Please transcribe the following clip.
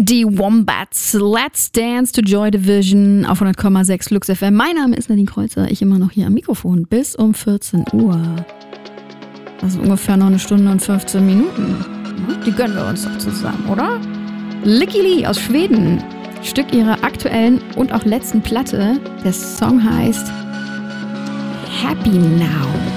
Die Wombats, Let's Dance to Joy Division auf 100,6 Lux FM. Mein Name ist Nadine Kreuzer, ich immer noch hier am Mikrofon bis um 14 Uhr. Also ungefähr noch eine Stunde und 15 Minuten. Die gönnen wir uns doch zusammen, oder? Lykke Li aus Schweden, Stück ihrer aktuellen und auch letzten Platte. Der Song heißt Happy Now.